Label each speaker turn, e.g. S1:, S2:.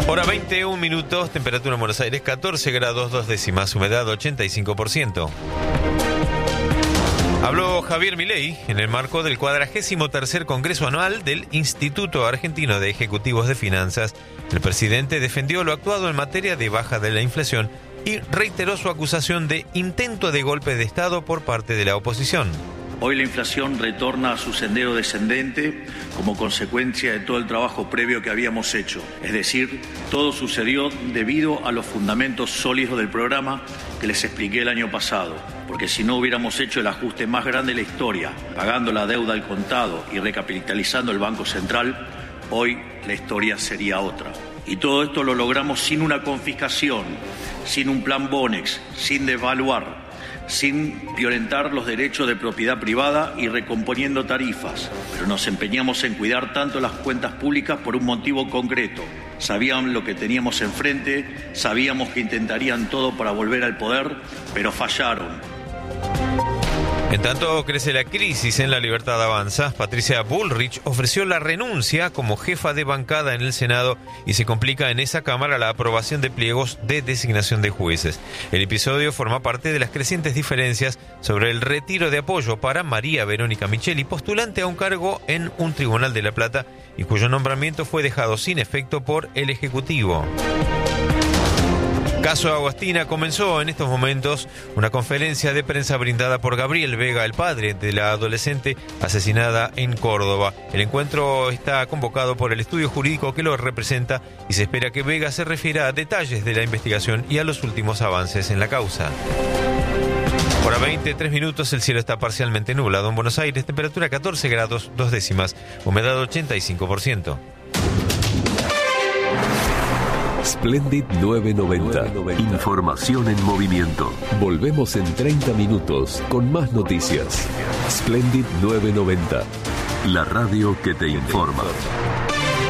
S1: Hora 21 minutos, temperatura en Buenos Aires 14 grados 2 décimas, humedad 85%. Habló Javier Milei en el marco del 43º Congreso Anual del Instituto Argentino de Ejecutivos de Finanzas. El presidente defendió lo actuado en materia de baja de la inflación y reiteró su acusación de intento de golpe de Estado por parte de la oposición.
S2: Hoy la inflación retorna a su sendero descendente como consecuencia de todo el trabajo previo que habíamos hecho. Es decir, todo sucedió debido a los fundamentos sólidos del programa que les expliqué el año pasado. Porque si no hubiéramos hecho el ajuste más grande de la historia, pagando la deuda al contado y recapitalizando el Banco Central, hoy la historia sería otra. Y todo esto lo logramos sin una confiscación, sin un plan Bonex, sin devaluar, sin violentar los derechos de propiedad privada y recomponiendo tarifas. Pero nos empeñamos en cuidar tanto las cuentas públicas por un motivo concreto. Sabían lo que teníamos enfrente, sabíamos que intentarían todo para volver al poder, pero fallaron.
S1: En tanto crece la crisis en La Libertad Avanza, Patricia Bullrich ofreció la renuncia como jefa de bancada en el Senado y se complica en esa Cámara la aprobación de pliegos de designación de jueces. El episodio forma parte de las crecientes diferencias sobre el retiro de apoyo para María Verónica Micheli, postulante a un cargo en un tribunal de La Plata y cuyo nombramiento fue dejado sin efecto por el Ejecutivo. Caso Agostina comenzó en estos momentos una conferencia de prensa brindada por Gabriel Vega, el padre de la adolescente asesinada en Córdoba. El encuentro está convocado por el estudio jurídico que lo representa y se espera que Vega se refiera a detalles de la investigación y a los últimos avances en la causa. Hora 23 minutos, el cielo está parcialmente nublado en Buenos Aires, temperatura 14 grados 2 décimas, humedad 85%.
S3: Splendid 990. Información en movimiento. Volvemos en 30 minutos con más noticias. Splendid 990. La radio que te informa.